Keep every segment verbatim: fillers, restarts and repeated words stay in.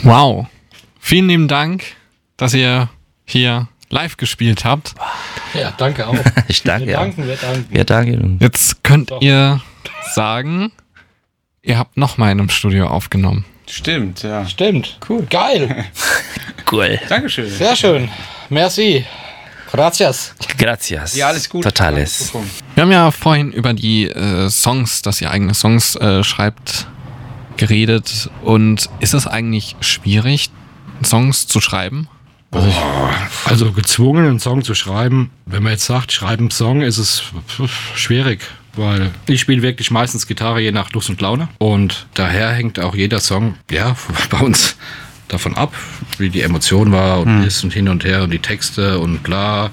Wow. Vielen lieben Dank, dass ihr hier live gespielt habt. Ja, danke auch. Ich danke. Wir danken, wir danken. Wir danken. Jetzt könnt ihr sagen, ihr habt nochmal in einem Studio aufgenommen. Stimmt, ja. Stimmt. Cool. Geil. Cool. Dankeschön. Sehr schön. Merci. Gracias. Gracias. Ja, alles gut. Totales. Wir haben ja vorhin über die äh, Songs, dass ihr eigene Songs äh, schreibt, geredet. Und ist es eigentlich schwierig, Songs zu schreiben? Also, ich, also gezwungen, einen Song zu schreiben, wenn man jetzt sagt, schreiben einen Song, ist es schwierig, weil ich spiele wirklich meistens Gitarre je nach Lust und Laune und daher hängt auch jeder Song, ja, bei uns davon ab, wie die Emotion war und hm. ist und hin und her und die Texte und bla.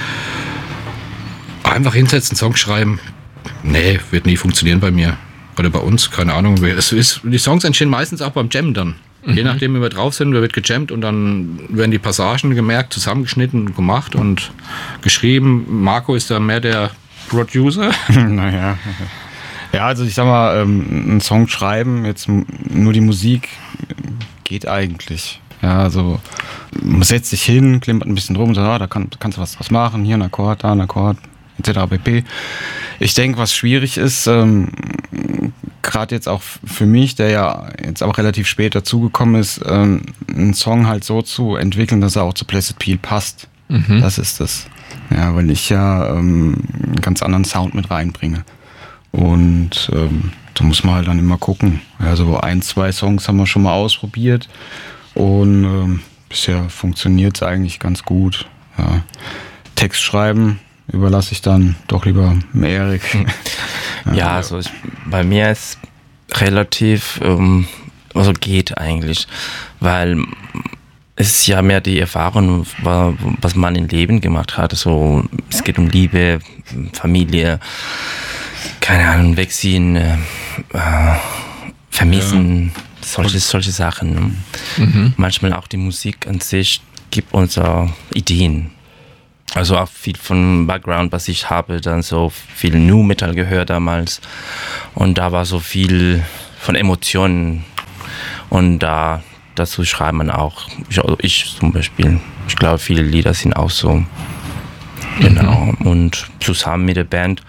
Einfach hinsetzen, Song schreiben, nee, wird nie funktionieren bei mir. Oder bei uns, keine Ahnung. Es ist, die Songs entstehen meistens auch beim Jammen dann. Mhm. Je nachdem, wie wir drauf sind, wird gejammt und dann werden die Passagen gemerkt, zusammengeschnitten und gemacht und geschrieben. Marco ist da mehr der Producer. Naja. Ja, also ich sag mal, ähm, einen Song schreiben, jetzt nur die Musik, geht eigentlich. Ja, also man setzt sich hin, klimpert ein bisschen rum, so, ah, da kann, kannst du was draus machen, hier ein Akkord, da ein Akkord, et cetera pp. Ich denke, was schwierig ist, ähm, gerade jetzt auch für mich, der ja jetzt auch relativ spät dazugekommen ist, ähm, einen Song halt so zu entwickeln, dass er auch zu Blessed Peel passt. Mhm. Das ist das. Ja, weil ich ja ähm, einen ganz anderen Sound mit reinbringe. Und ähm, da muss man halt dann immer gucken. Ja, so ein, zwei Songs haben wir schon mal ausprobiert und ähm, bisher funktioniert es eigentlich ganz gut. Ja. Text schreiben überlasse ich dann doch lieber Erik. Ja, ja, also ich, bei mir ist relativ, ähm, also geht eigentlich, weil es ist ja mehr die Erfahrung, was man im Leben gemacht hat. Also es geht um Liebe, Familie, keine Ahnung, wegziehen, äh, vermissen, ja. solche, solche Sachen. Ne? Mhm. Manchmal auch die Musik an sich gibt uns auch Ideen. Also auch viel vom Background, was ich habe, dann so viel Nu Metal gehört damals und da war so viel von Emotionen und da dazu schreibt man auch, ich, also ich zum Beispiel, ich glaube viele Lieder sind auch so, genau, mhm. und zusammen mit der Band,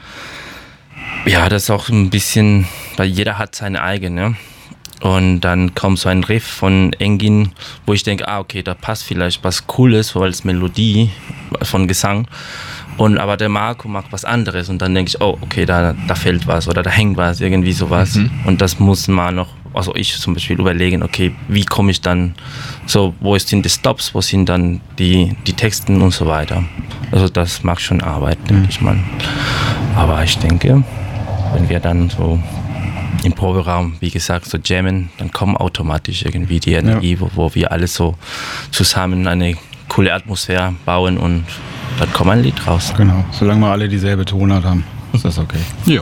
ja, das ist auch ein bisschen, weil jeder hat seine eigene. Und dann kommt so ein Riff von Engin, wo ich denke, ah, okay, da passt vielleicht was Cooles, so als Melodie von Gesang. Und aber der Marco macht was anderes und dann denke ich, oh, okay, da, da fällt was oder da hängt was, irgendwie sowas. Mhm. Und das muss man noch, also ich zum Beispiel überlegen, okay, wie komme ich dann, so, wo sind die Stops, wo sind dann die, die Texten und so weiter. Also das macht schon Arbeit, denke mhm. ich mal. Aber ich denke, wenn wir dann so im Proberaum, wie gesagt, so jammen, dann kommt automatisch irgendwie die Energie, ja. wo, wo wir alle so zusammen eine coole Atmosphäre bauen und dann kommt ein Lied raus. Genau, solange wir alle dieselbe Tonart haben, ist das okay. Ja.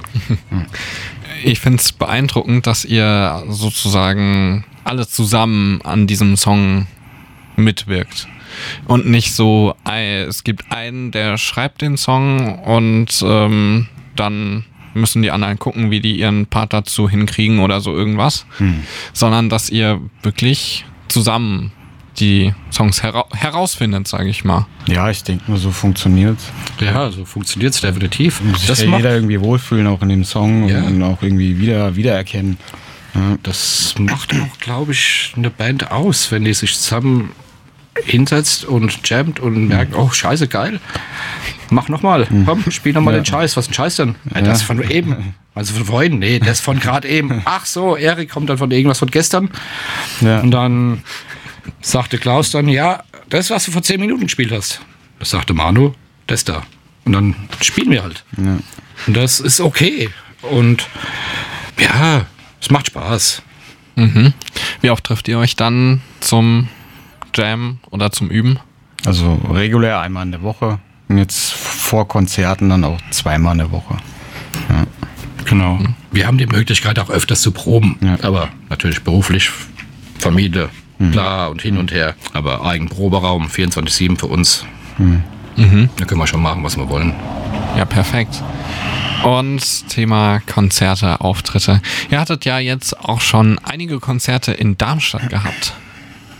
Ich finde es beeindruckend, dass ihr sozusagen alle zusammen an diesem Song mitwirkt. Und nicht so, es gibt einen, der schreibt den Song und ähm, dann müssen die anderen gucken, wie die ihren Part dazu hinkriegen oder so irgendwas, hm. sondern dass ihr wirklich zusammen die Songs hera- herausfindet, sage ich mal. Ja, ich denke nur, so funktioniert Ja, so funktioniert es definitiv. Muss sich ja jeder irgendwie wohlfühlen, auch in dem Song ja. und auch irgendwie wieder wiedererkennen. Ja, das macht auch, glaube ich, eine Band aus, wenn die sich zusammen hinsetzt und jammt und merkt, oh, scheiße, geil. Mach nochmal, komm, spiel nochmal ja. den Scheiß. Was ist ein Scheiß denn? Ja. Das von eben. Also von vorhin, nee, das von gerade eben. Ach so, Erik kommt dann von irgendwas von gestern. Ja. Und dann sagte Klaus dann, ja, das, was du vor zehn Minuten gespielt hast. Das sagte Manu, das da. Und dann spielen wir halt. Ja. Und das ist okay. Und ja, es macht Spaß. Mhm. Wie oft trifft ihr euch dann zum Jam oder zum Üben? Also regulär einmal in der Woche. Und jetzt vor Konzerten dann auch zweimal in der Woche. Ja. Genau. Mhm. Wir haben die Möglichkeit auch öfters zu proben. Ja. Aber natürlich beruflich, Familie, mhm. klar und hin und her. Aber Eigenproberaum, vierundzwanzig sieben für uns. Mhm. Mhm. Da können wir schon machen, was wir wollen. Ja, perfekt. Und Thema Konzerte, Auftritte. Ihr hattet ja jetzt auch schon einige Konzerte in Darmstadt gehabt.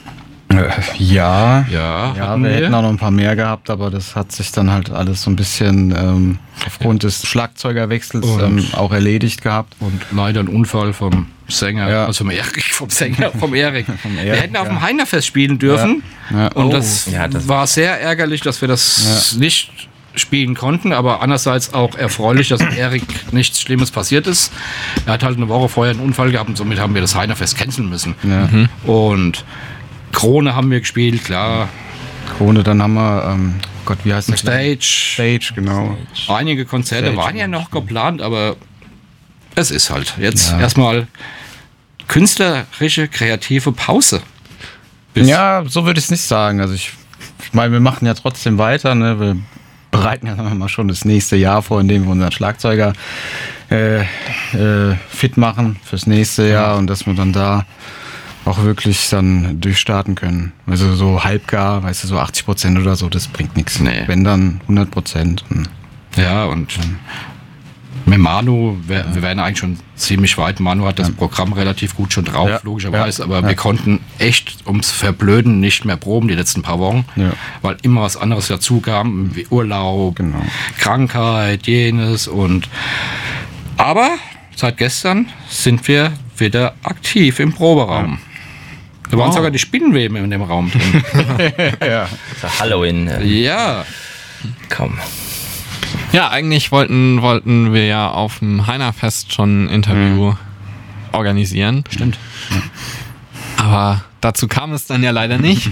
Äh, ja. Ja, Ja, hatten wir wir. hätten auch noch ein paar mehr gehabt, aber das hat sich dann halt alles so ein bisschen ähm, aufgrund des Schlagzeugerwechsels Und- ähm, auch erledigt gehabt. Und leider ein Unfall vom Sänger, Ja. also vom Erik, vom Sänger, vom Erik. Wir Erik, hätten auf ja. dem Heinerfest spielen dürfen. Ja. Ja. Und Oh. das, Ja, das- war sehr ärgerlich, dass wir das nicht spielen konnten, aber andererseits auch erfreulich, dass Erik nichts Schlimmes passiert ist. Er hat halt eine Woche vorher einen Unfall gehabt und somit haben wir das Heinerfest canceln müssen. Ja. Und Krone haben wir gespielt, klar. Krone, dann haben wir, ähm, Gott, wie heißt das? Stage. Stage, genau. Einige Konzerte Stage. waren ja noch geplant, aber es ist halt jetzt Ja. erstmal künstlerische, kreative Pause. Bis- Ja, so würde ich es nicht sagen. Also ich, ich meine, wir machen ja trotzdem weiter, ne? Wir bereiten ja sagen wir mal schon das nächste Jahr vor, indem wir unseren Schlagzeuger äh, äh, fit machen fürs nächste Jahr und dass wir dann da auch wirklich dann durchstarten können. Also so halbgar, weißt du, so achtzig Prozent oder so, das bringt nichts. Nee. Wenn dann hundert Prozent. Ja, und mit Manu, wir, wir wären eigentlich schon ziemlich weit. Manu hat das Programm relativ gut schon drauf, Ja. logischerweise, Ja. aber Ja. wir konnten echt ums Verblöden nicht mehr proben die letzten paar Wochen, Ja. weil immer was anderes dazu kam, wie Urlaub, Genau. Krankheit, jenes und aber seit gestern sind wir wieder aktiv im Proberaum. Da waren sogar die Spinnenweben in dem Raum drin. Ja. So Halloween. Äh, Ja, komm. Ja, eigentlich wollten, wollten wir ja auf dem Heinerfest schon ein Interview organisieren. stimmt. Aber dazu kam es dann ja leider nicht.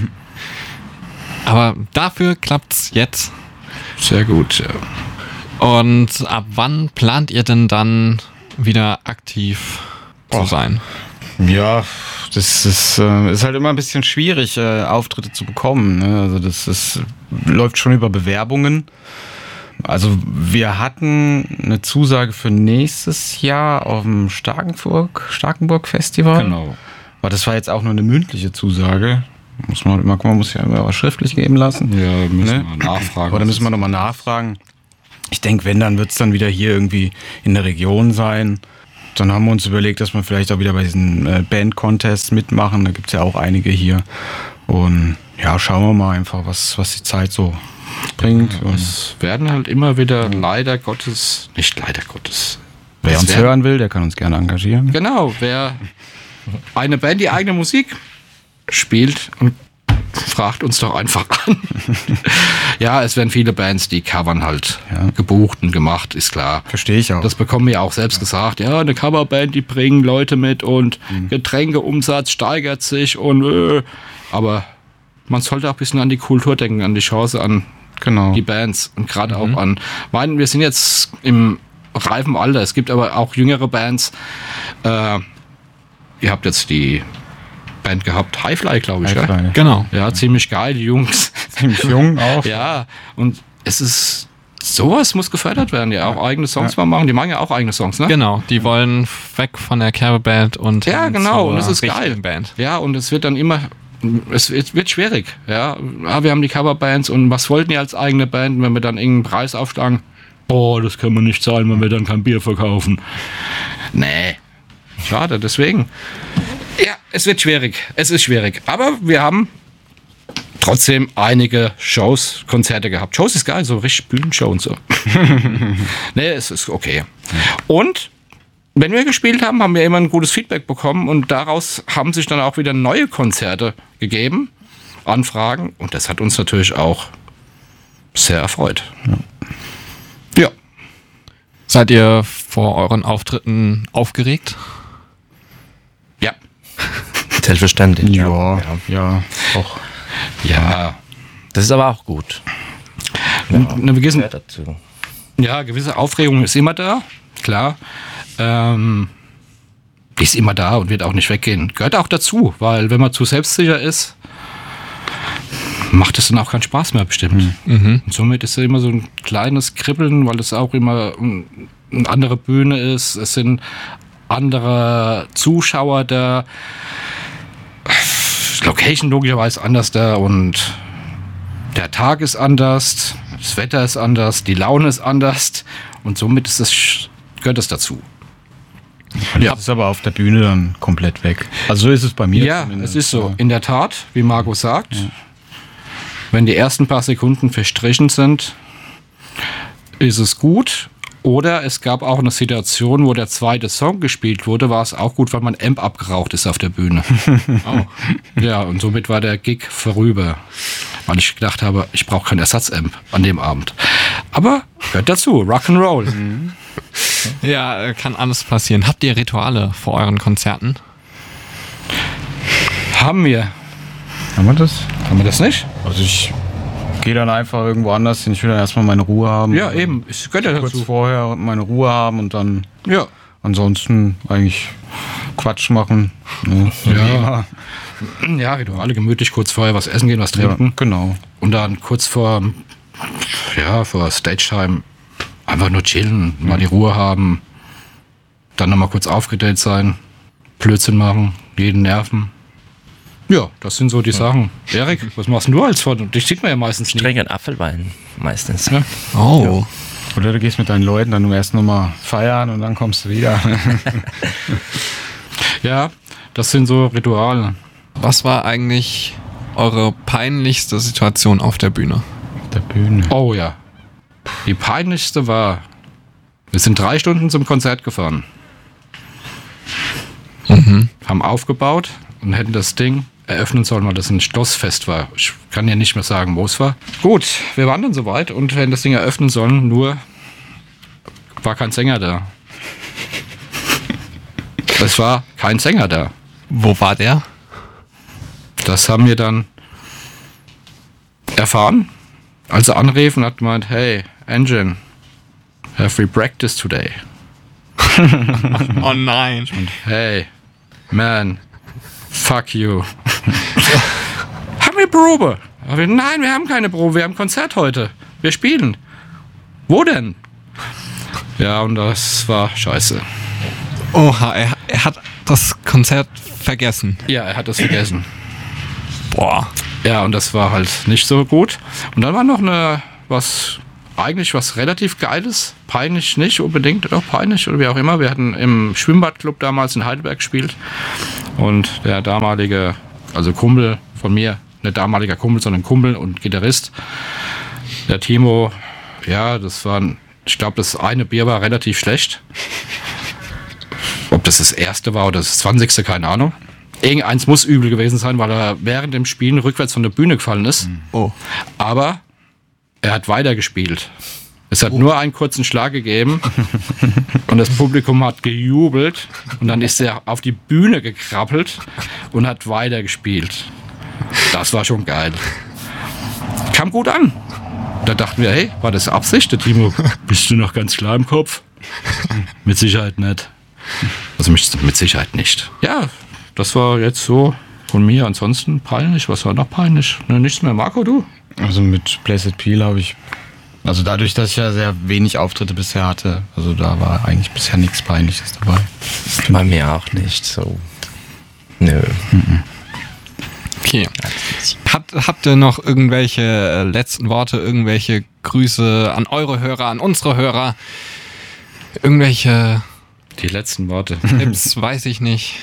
Aber dafür klappt's jetzt. Sehr gut. Ja. Und ab wann plant ihr denn dann wieder aktiv zu Oh. sein? Ja, das ist, äh, ist halt immer ein bisschen schwierig, äh, Auftritte zu bekommen. Ne? Also das ist, läuft schon über Bewerbungen. Also wir hatten eine Zusage für nächstes Jahr auf dem Starkenburg, Starkenburg Festival. Genau. Aber das war jetzt auch nur eine mündliche Zusage. Muss man immer gucken, man muss ja immer was schriftlich geben lassen. Ja, müssen Ne? wir nachfragen. Aber da müssen wir nochmal nachfragen. Ich denke, wenn, dann wird es dann wieder hier irgendwie in der Region sein. Dann haben wir uns überlegt, dass wir vielleicht auch wieder bei diesen äh, Band-Contests mitmachen. Da gibt es ja auch einige hier. Und ja, schauen wir mal einfach, was, was die Zeit so bringt. Und Es werden halt immer wieder leider Gottes, nicht leider Gottes. wer es uns werden- hören will, der kann uns gerne engagieren. Genau, wer eine Band die eigene Musik spielt und fragt uns doch einfach an. Ja, es werden viele Bands, die covern halt Ja. gebucht und gemacht, ist klar. Verstehe ich auch. Das bekommen wir auch selbst gesagt. Ja, eine Coverband, die bringen Leute mit und Mhm. Getränkeumsatz steigert sich und äh, aber man sollte auch ein bisschen an die Kultur denken, an die Chance, an genau. die Bands und gerade auch an, meinen, wir sind jetzt im reifen Alter, es gibt aber auch jüngere Bands. Äh, ihr habt jetzt die Band gehabt, Highfly, glaube ich, ja? Highfly. Genau. Ja, ziemlich geil, die Jungs. Ziemlich jung auch. Ja, und es ist, sowas muss gefördert werden, ja, auch eigene Songs mal machen, die machen ja auch eigene Songs, ne? Genau, die wollen weg von der Coverband und Ja, hin genau, zur und das ist richtigen geil. Band. Ja, und es wird dann immer, es wird, wird schwierig, ja. Ah, wir haben die Coverbands und was wollten die als eigene Band, wenn wir dann irgendeinen Preis aufschlagen? Oh, das können wir nicht zahlen, wenn wir dann kein Bier verkaufen. Nee, schade, deswegen. Ja, es wird schwierig, es ist schwierig, aber wir haben trotzdem einige Shows, Konzerte gehabt. Shows ist geil, so richtig Bühnenshow und so. Nee, es ist okay. Und wenn wir gespielt haben, haben wir immer ein gutes Feedback bekommen und daraus haben sich dann auch wieder neue Konzerte gegeben, Anfragen und das hat uns natürlich auch sehr erfreut. Ja, ja. Seid ihr vor euren Auftritten aufgeregt? Ja. Selbstverständlich. Ja, ja, auch. Ja. Das ist aber auch gut. Eine gewisse, Ja, dazu. ja, gewisse Aufregung ist immer da, klar. Ähm, die ist immer da und wird auch nicht weggehen. Gehört auch dazu, weil wenn man zu selbstsicher ist, macht es dann auch keinen Spaß mehr bestimmt. Und somit ist es immer so ein kleines Kribbeln, weil es auch immer ein- eine andere Bühne ist. Es sind andere Zuschauer da. Location logischerweise anders da und der Tag ist anders, das Wetter ist anders, die Laune ist anders und somit ist das, gehört es dazu. Ja. Das ist aber auf der Bühne dann komplett weg. Also so ist es bei mir. Ja, zumindest. es ist so. In der Tat, wie Marco sagt, ja. Wenn die ersten paar Sekunden verstrichen sind, ist es gut. Oder es gab auch eine Situation, wo der zweite Song gespielt wurde, war es auch gut, weil mein Amp abgeraucht ist auf der Bühne. Oh. Ja, und somit war der Gig vorüber. Weil ich gedacht habe, ich brauche kein Ersatzamp an dem Abend. Aber gehört dazu, Rock'n'Roll. Mhm. Ja, kann alles passieren. Habt ihr Rituale vor euren Konzerten? Haben wir. Haben wir das? Haben wir das nicht? Also ich gehe dann einfach irgendwo anders hin. Ich will dann erstmal meine Ruhe haben. Ja, eben. Ich gehört ja dazu. Kurz vorher meine Ruhe haben und dann ja. ansonsten eigentlich Quatsch machen. Ne? Ja. Ja, Rituale, gemütlich kurz vorher was essen gehen, was trinken. Ja, genau. Und dann kurz vor, ja, vor Stage-Time einfach nur chillen, mal die Ruhe haben, dann nochmal kurz aufgedreht sein, Blödsinn machen, jeden nerven. Ja, das sind so die ja. Sachen. Erik, was machst denn du als Freund? Dich sieht man ja meistens nicht. Ich trinke einen Apfelwein meistens. Ja. Oh. Ja. Oder du gehst mit deinen Leuten dann erst nochmal feiern und dann kommst du wieder. Ja, das sind so Rituale. Was war eigentlich eure peinlichste Situation auf der Bühne? Auf der Bühne? Oh ja. Die peinlichste war, wir sind drei Stunden zum Konzert gefahren. Mhm. Haben aufgebaut und hätten das Ding eröffnen sollen, weil das ein Schlossfest war. Ich kann ja nicht mehr sagen, wo es war. Gut, wir waren dann soweit und hätten das Ding eröffnen sollen, nur war kein Sänger da. Es war kein Sänger da. Wo war der? Das haben wir dann erfahren, als er anrief und hat gemeint, hey, Engine, have we practiced today? Oh nein. Und hey, man, fuck you. Haben wir Probe? Aber nein, wir haben keine Probe, wir haben Konzert heute. Wir spielen. Wo denn? Ja, und das war scheiße. Oha, er, er hat das Konzert vergessen. Ja, er hat das vergessen. Boah. Ja, und das war halt nicht so gut. Und dann war noch eine, was, eigentlich was relativ Geiles. Peinlich nicht unbedingt, doch peinlich oder wie auch immer. Wir hatten im Schwimmbadclub damals in Heidelberg gespielt. Und der damalige, also Kumpel von mir, nicht damaliger Kumpel, sondern Kumpel und Gitarrist, der Timo, ja, das war, ich glaube, das eine Bier war relativ schlecht. Ob das das erste war oder das zwanzigste, keine Ahnung. Irgendeins muss übel gewesen sein, weil er während dem Spielen rückwärts von der Bühne gefallen ist. Oh. Aber er hat weitergespielt. Es hat oh. nur einen kurzen Schlag gegeben und das Publikum hat gejubelt und dann ist er auf die Bühne gekrabbelt und hat weitergespielt. Das war schon geil. Kam gut an. Da dachten wir, hey, war das Absicht, der Timo? Bist du noch ganz klar im Kopf? Mit Sicherheit nicht. Also mit Sicherheit nicht. Ja, das war jetzt so von mir. Ansonsten peinlich. Was war noch peinlich? Ne, nichts mehr. Marco, du? Also mit Blessed Peel habe ich, also dadurch, dass ich ja sehr wenig Auftritte bisher hatte, also da war eigentlich bisher nichts Peinliches dabei. Bei mir auch nicht so. Nö. Okay. Habt, habt ihr noch irgendwelche letzten Worte, irgendwelche Grüße an eure Hörer, an unsere Hörer? Irgendwelche Die letzten Worte. Tipps, weiß ich nicht.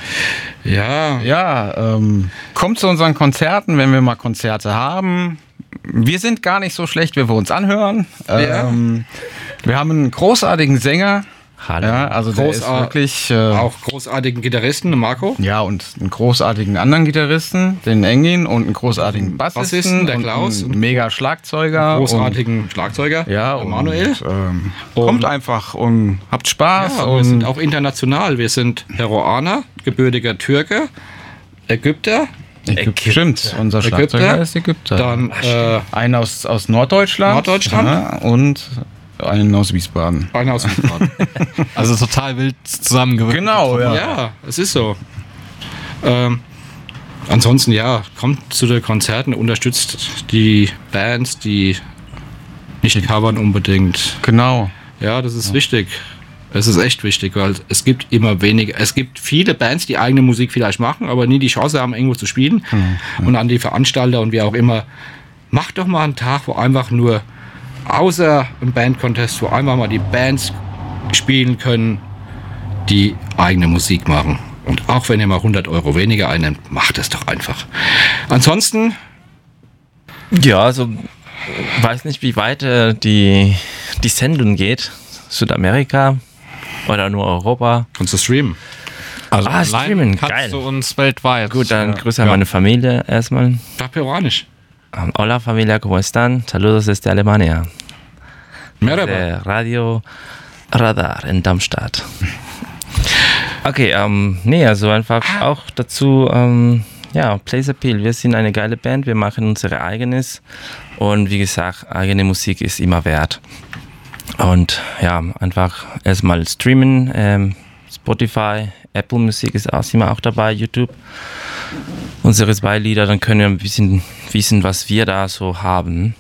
Ja. Ja, ähm, kommt zu unseren Konzerten, wenn wir mal Konzerte haben. Wir sind gar nicht so schlecht, wie wir uns anhören. Ja. Ähm, wir haben einen großartigen Sänger. Hallo. Ja, also der ist wirklich äh, auch großartigen Gitarristen, Marco. Ja, und einen großartigen anderen Gitarristen, den Engin, und einen großartigen Bassisten, Bassisten der und Klaus, einen mega Schlagzeuger, einen großartigen und, Schlagzeuger, ja, der Manuel. Und, ähm, und, kommt einfach und habt Spaß. Ja, und wir sind auch international. Wir sind Peruaner, gebürtiger Türke, Ägypter. Ägypter. Stimmt, unser Schlagzeuger Ägypter, ist Ägypter. Dann äh, ein aus, aus Norddeutschland. Norddeutschland. Ja, und einen aus Wiesbaden. Einen aus Wiesbaden. Also total wild zusammengewürfelt. Genau, ja. Ja, es ist so. Ähm, ansonsten, ja, kommt zu den Konzerten, unterstützt die Bands, die nicht covern unbedingt. Genau. Ja, das ist ja. wichtig. Es ist echt wichtig, weil es gibt immer weniger. Es gibt viele Bands, die eigene Musik vielleicht machen, aber nie die Chance haben, irgendwo zu spielen. Mhm. Ja. Und an die Veranstalter und wie auch immer, macht doch mal einen Tag, wo einfach nur außer im Band-Contest, wo einfach mal die Bands spielen können, die eigene Musik machen. Und auch wenn ihr mal hundert Euro weniger einnimmt, macht es doch einfach. Ansonsten... Ja, also weiß nicht, wie weit äh, die, die Sendung geht. Südamerika oder nur Europa. Kannst du streamen? Also Ah, online streamen, kannst geil. du uns weltweit. Gut, dann äh, Grüße an ja. meine Familie erstmal. Doch peruanisch. Um, Hola familia, ¿cómo están? Saludos desde Alemania. Merhaba. Der Radio Radar in Darmstadt. Okay, ähm, nee, also einfach auch dazu, ähm, ja, Plays Appeal. Wir sind eine geile Band, wir machen unsere eigenes und wie gesagt, eigene Musik ist immer wert. Und ja, einfach erstmal streamen, ähm, Spotify, Apple Musik ist auch immer auch dabei, YouTube. Unsere zwei Lieder, dann können wir ein bisschen wissen, was wir da so haben.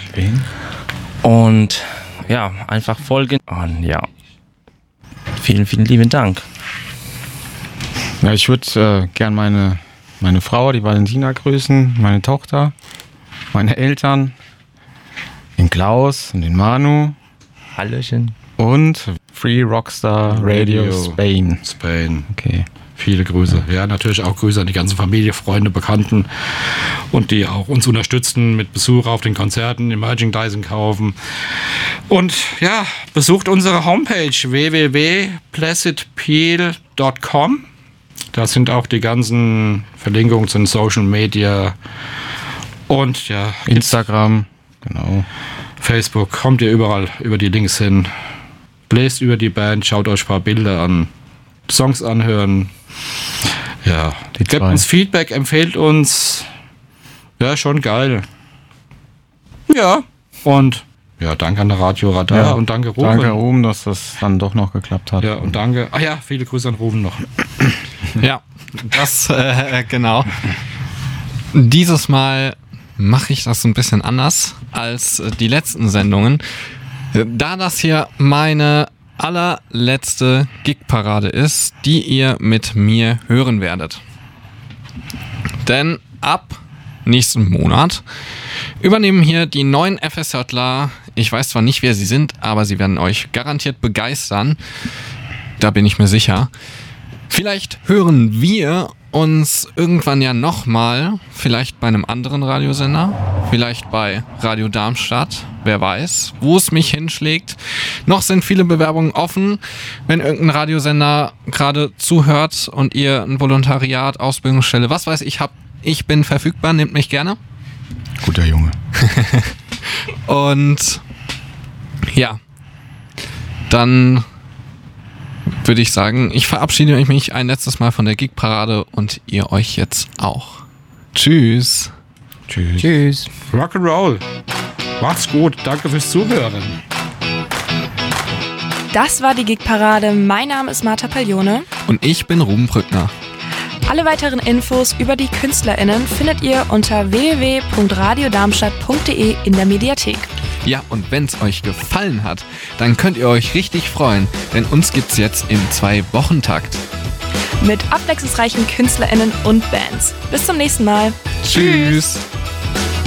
Und ja, einfach folgen. Und ja, vielen, vielen lieben Dank. Ja, ich würde äh, gern meine, meine Frau, die Valentina, grüßen, meine Tochter, meine Eltern, den Klaus und den Manu Hallöchen. und Free Rockstar Radio, Radio. Spain. Spain. Okay. Viele Grüße. Ja, natürlich auch Grüße an die ganze Familie, Freunde, Bekannten und die auch uns unterstützen mit Besuch auf den Konzerten, im Merchandising kaufen. Und ja, besucht unsere Homepage w w w punkt placid peel punkt com. Da sind auch die ganzen Verlinkungen zu den Social Media und ja, Instagram, genau. Facebook. Kommt ihr überall über die Links hin. Bläst über die Band, schaut euch ein paar Bilder an, Songs anhören. Ja, Die gebt zwei. uns Feedback, empfehlt uns. Ja, schon geil. Ja, und ja, danke an der Radio Radar Ja, und danke Ruben. Danke, Ruben, dass das dann doch noch geklappt hat. Ja, und danke. Ah ja, viele Grüße an Ruben noch. Ja, das, äh, genau. Dieses Mal mache ich das ein bisschen anders als äh, die letzten Sendungen. Äh, Da das hier meine allerletzte Gig-Parade ist, die ihr mit mir hören werdet. Denn ab nächsten Monat übernehmen hier die neuen FSJler. Ich weiß zwar nicht, wer sie sind, aber sie werden euch garantiert begeistern. Da bin ich mir sicher. Vielleicht hören wir uns irgendwann ja nochmal, vielleicht bei einem anderen Radiosender, vielleicht bei Radio Darmstadt, wer weiß, wo es mich hinschlägt. Noch sind viele Bewerbungen offen. Wenn irgendein Radiosender gerade zuhört und ihr ein Volontariat, Ausbildungsstelle, was weiß ich, habt, ich bin verfügbar, nehmt mich gerne. Guter Junge. Und ja, dann würde ich sagen, ich verabschiede mich ein letztes Mal von der Gig-Parade und ihr euch jetzt auch. Tschüss. Tschüss. Tschüss. Rock'n'Roll. Macht's gut. Danke fürs Zuhören. Das war die Gig-Parade. Mein Name ist Marta Paglione. Und ich bin Ruben Brückner. Alle weiteren Infos über die KünstlerInnen findet ihr unter w w w punkt radiodarmstadt punkt d e in der Mediathek. Ja, und wenn es euch gefallen hat, dann könnt ihr euch richtig freuen, denn uns gibt's jetzt im Zwei-Wochen-Takt. Mit abwechslungsreichen KünstlerInnen und Bands. Bis zum nächsten Mal. Tschüss.